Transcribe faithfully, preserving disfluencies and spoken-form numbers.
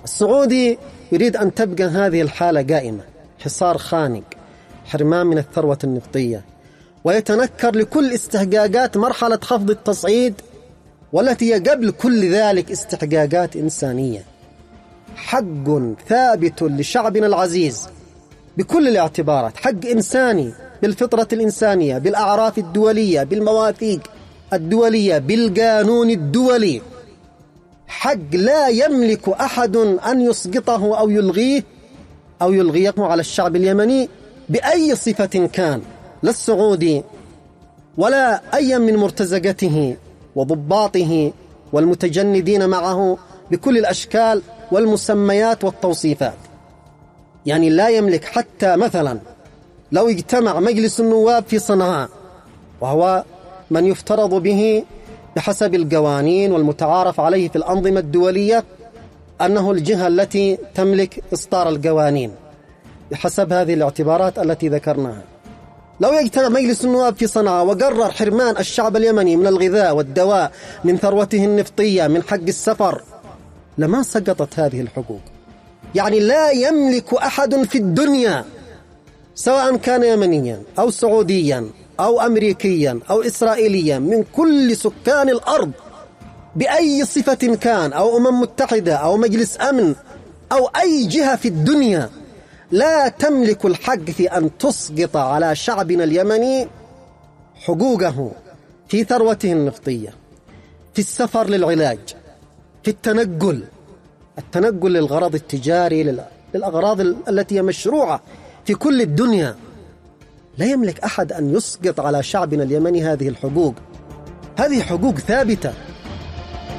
السعودي يريد أن تبقى هذه الحالة قائمة، حصار خانق، حرمان من الثروة النفطية، ويتنكر لكل استحقاقات مرحلة خفض التصعيد، والتي هي قبل كل ذلك استحقاقات إنسانية. حق ثابت لشعبنا العزيز بكل الاعتبارات، حق إنساني بالفطرة الإنسانية، بالأعراف الدولية، بالمواثيق الدولية، بالقانون الدولي. حق لا يملك أحد أن يسقطه أو يلغيه أو يلغيه على الشعب اليمني بأي صفة كان، لا السعودي ولا أي من مرتزقته وضباطه والمتجندين معه بكل الأشكال والمسميات والتوصيفات. يعني لا يملك حتى مثلا لو اجتمع مجلس النواب في صنعاء، وهو من يفترض به بحسب القوانين والمتعارف عليه في الأنظمة الدولية أنه الجهة التي تملك إصدار القوانين بحسب هذه الاعتبارات التي ذكرناها، لو يجتمع مجلس النواب في صنعاء وقرر حرمان الشعب اليمني من الغذاء والدواء، من ثروته النفطية، من حق السفر، لما سقطت هذه الحقوق. يعني لا يملك أحد في الدنيا سواء كان يمنيا أو سعوديا أو أمريكيا أو إسرائيليا من كل سكان الأرض بأي صفة كان، أو أمم متحدة أو مجلس أمن أو أي جهة في الدنيا، لا تملك الحق في أن تسقط على شعبنا اليمني حقوقه في ثروته النفطية، في السفر للعلاج، في التنقل التنقل للغرض التجاري، للأغراض التي هي مشروعة في كل الدنيا. لا يملك أحد أن يسقط على شعبنا اليمني هذه الحقوق. هذه حقوق ثابتة